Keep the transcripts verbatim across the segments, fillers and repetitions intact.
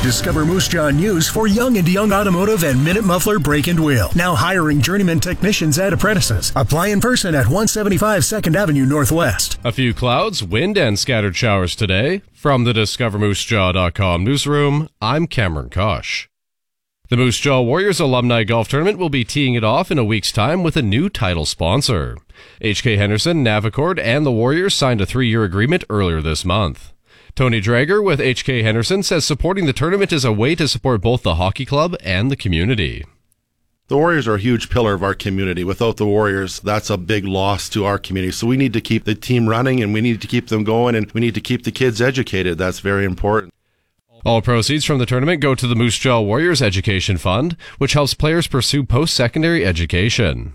Discover Moose Jaw News for Young and Young Automotive and Minute Muffler Brake and Wheel. Now hiring journeyman technicians and apprentices. Apply in person at one seventy-five second Avenue Northwest. A few clouds, wind, and scattered showers today. From the Discover Moose Jaw dot com newsroom, I'm Cameron Kosh. The Moose Jaw Warriors Alumni Golf Tournament will be teeing it off in a week's time with a new title sponsor. H K Henderson, Navicord, and the Warriors signed a three-year agreement earlier this month. Tony Drager with H K Henderson says supporting the tournament is a way to support both the hockey club and the community. The Warriors are a huge pillar of our community. Without the Warriors, that's a big loss to our community. So we need to keep the team running, and we need to keep them going, and we need to keep the kids educated. That's very important. All proceeds from the tournament go to the Moose Jaw Warriors Education Fund, which helps players pursue post-secondary education.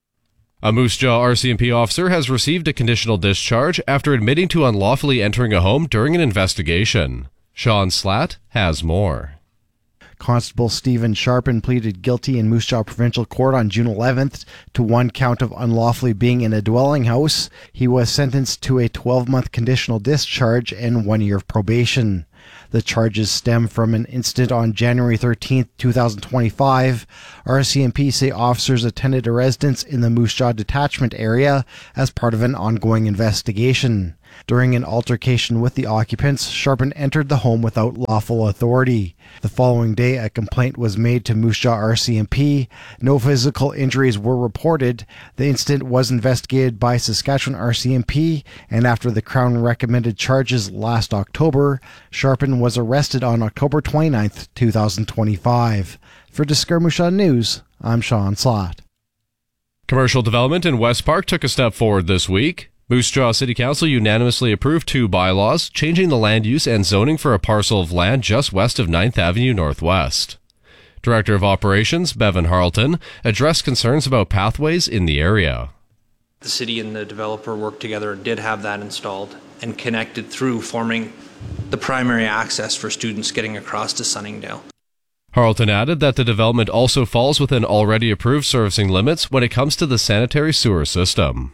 A Moose Jaw R C M P officer has received a conditional discharge after admitting to unlawfully entering a home during an investigation. Sean Slatt has more. Constable Stephen Sharpen pleaded guilty in Moose Jaw Provincial Court on June eleventh to one count of unlawfully being in a dwelling house. He was sentenced to a twelve-month conditional discharge and one year of probation. The charges stem from an incident on January thirteenth, twenty twenty-five. R C M P say officers attended a residence in the Moose Jaw detachment area as part of an ongoing investigation. During an altercation with the occupants, Sharpen entered the home without lawful authority. The following day, a complaint was made to Moose Jaw R C M P. No physical injuries were reported. The incident was investigated by Saskatchewan R C M P, and after the Crown recommended charges last October, Sharpen was arrested on October twenty-ninth, twenty twenty-five. For Discover Moose Jaw News, I'm Sean Slatt. Commercial development in West Park took a step forward this week. Moose Jaw City Council unanimously approved two bylaws, changing the land use and zoning for a parcel of land just west of ninth Avenue Northwest. Director of Operations, Bevan Harleton, addressed concerns about pathways in the area. The city and the developer worked together and did have that installed and connected through, forming the primary access for students getting across to Sunningdale. Harleton added that the development also falls within already approved servicing limits when it comes to the sanitary sewer system.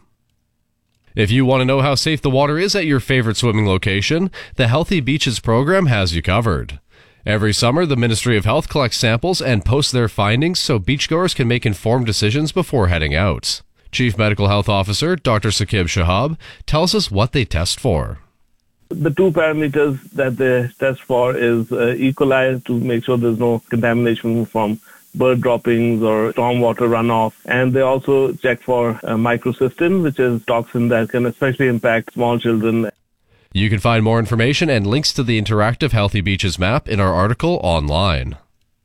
If you want to know how safe the water is at your favorite swimming location, the Healthy Beaches program has you covered. Every summer, the Ministry of Health collects samples and posts their findings so beachgoers can make informed decisions before heading out. Chief Medical Health Officer Doctor Saqib Shahab tells us what they test for. The two parameters that they test for is uh, E. coli to make sure there's no contamination from bird droppings or stormwater runoff. And they also check for uh, microcystin, which is toxin that can especially impact small children. You can find more information and links to the interactive Healthy Beaches map in our article online.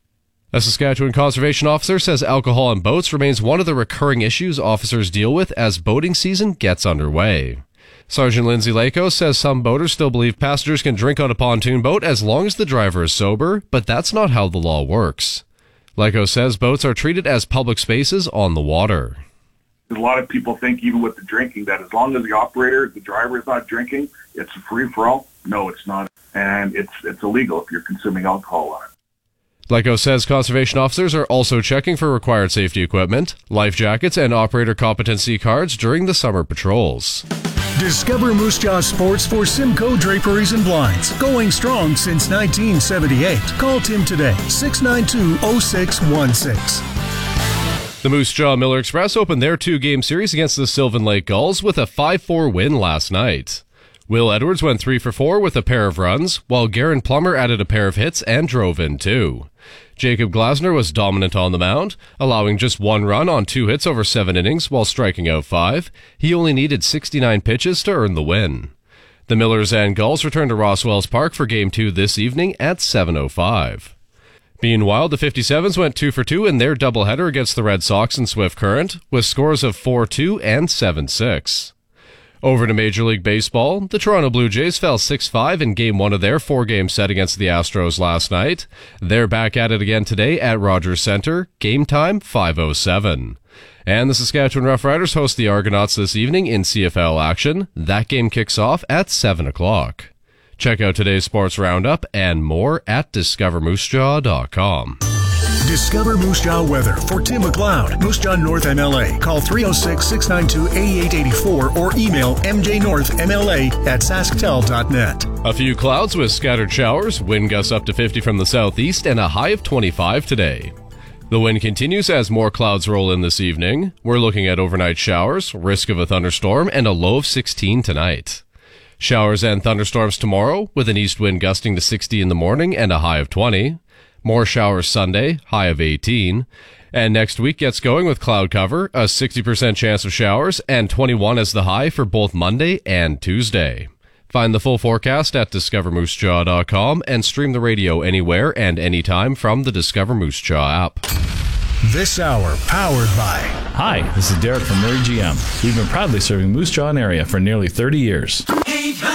A Saskatchewan conservation officer says alcohol on boats remains one of the recurring issues officers deal with as boating season gets underway. Sergeant Lindsay Lako says some boaters still believe passengers can drink on a pontoon boat as long as the driver is sober, but that's not how the law works. Lako says boats are treated as public spaces on the water. A lot of people think, even with the drinking, that as long as the operator, the driver is not drinking, it's a free-for-all. No, it's not. And it's it's illegal if you're consuming alcohol on it. Lako says conservation officers are also checking for required safety equipment, life jackets, and operator competency cards during the summer patrols. Discover Moose Jaw Sports for Simcoe Draperies and Blinds. Going strong since nineteen seventy-eight. Call Tim today, six nine two, oh six one six. The Moose Jaw Miller Express opened their two-game series against the Sylvan Lake Gulls with a five four win last night. Will Edwards went three for four with a pair of runs, while Garen Plummer added a pair of hits and drove in two. Jacob Glasner was dominant on the mound, allowing just one run on two hits over seven innings while striking out five. He only needed sixty-nine pitches to earn the win. The Millers and Gulls return to Roswells Park for Game two this evening at seven oh five. Meanwhile, the fifty-sevens went two for two in their doubleheader against the Red Sox and Swift Current, with scores of four two and seven six. Over to Major League Baseball, the Toronto Blue Jays fell six five in Game one of their four-game set against the Astros last night. They're back at it again today at Rogers Centre, game time five oh seven. And the Saskatchewan Roughriders host the Argonauts this evening in C F L action. That game kicks off at seven o'clock. Check out today's sports roundup and more at discover moose jaw dot com. Discover Moose Jaw weather for Tim McLeod, Moose Jaw North M L A. Call three oh six, six nine two, eight eight eight four or email m j north m l a at sasktel dot net. A few clouds with scattered showers, wind gusts up to fifty from the southeast, and a high of twenty-five today. The wind continues as more clouds roll in this evening. We're looking at overnight showers, risk of a thunderstorm, and a low of sixteen tonight. Showers and thunderstorms tomorrow, with an east wind gusting to sixty in the morning and a high of twenty. More showers Sunday, high of eighteen. And next week gets going with cloud cover, a sixty percent chance of showers, and twenty-one as the high for both Monday and Tuesday. Find the full forecast at discover moose jaw dot com and stream the radio anywhere and anytime from the Discover Moose Jaw app. This hour powered by... Hi, this is Derek from Murray G M. We've been proudly serving Moose Jaw area for nearly thirty years.